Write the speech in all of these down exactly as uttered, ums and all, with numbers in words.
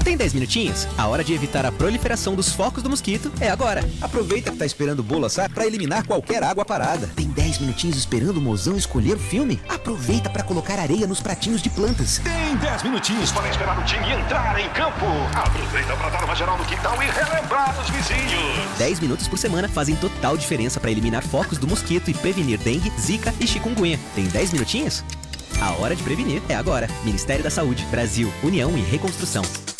Tem dez minutinhos? A hora de evitar a proliferação dos focos do mosquito é agora. Aproveita que tá esperando o bolo assar pra eliminar qualquer água parada. Tem dez minutinhos esperando o mozão escolher o filme? Aproveita pra colocar areia nos pratinhos de plantas. Tem dez minutinhos para esperar o time entrar em campo. Aproveita pra dar uma geral no quintal e relembrar os vizinhos. dez minutos por semana fazem total diferença pra eliminar focos do mosquito e prevenir dengue, zika e chikungunya. Tem dez minutinhos? A hora de prevenir é agora. Ministério da Saúde, Brasil, União e Reconstrução.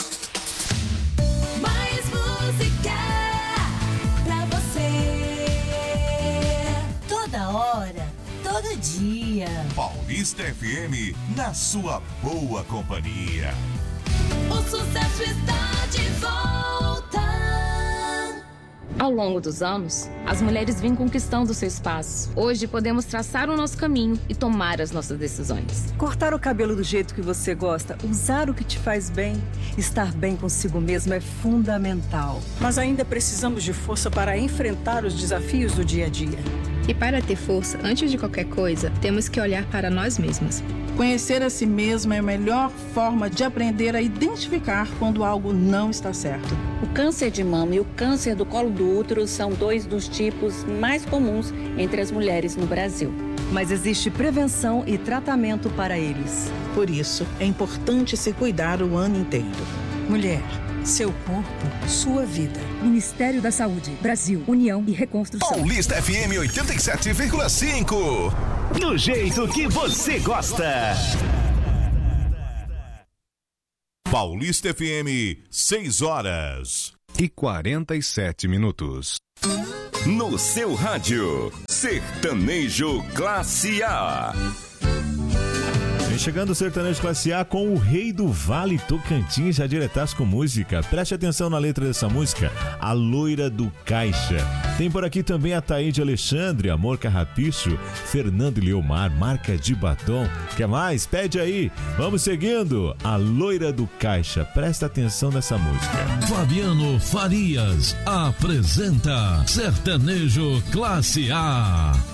Mais música pra você. Toda hora, todo dia. Paulista F M, na sua boa companhia. O sucesso está de volta. Ao longo dos anos, as mulheres vêm conquistando seu espaço. Hoje podemos traçar o nosso caminho e tomar as nossas decisões. Cortar o cabelo do jeito que você gosta, usar o que te faz bem, estar bem consigo mesmo é fundamental. Mas ainda precisamos de força para enfrentar os desafios do dia a dia. E para ter força, antes de qualquer coisa, temos que olhar para nós mesmas. Conhecer a si mesma é a melhor forma de aprender a identificar quando algo não está certo. O câncer de mama e o câncer do colo do útero são dois dos tipos mais comuns entre as mulheres no Brasil. Mas existe prevenção e tratamento para eles. Por isso, é importante se cuidar o ano inteiro. Mulher, seu corpo, sua vida. Ministério da Saúde, Brasil, União e Reconstrução. Paulista F M oitenta e sete vírgula cinco. Do jeito que você gosta. Paulista F M, seis horas e quarenta e sete minutos. No seu rádio, Sertanejo Classe A. Vem chegando o Sertanejo Classe A com o Rei do Vale Tocantins, já diretaço com música. Preste atenção na letra dessa música, A Loira do Caixa. Tem por aqui também a Taíde Alexandre, Amor Carrapicho, Fernando e Leomar, Marca de Batom. Quer mais? Pede aí. Vamos seguindo. A Loira do Caixa. Presta atenção nessa música. Fabiano Farias apresenta Sertanejo Classe A.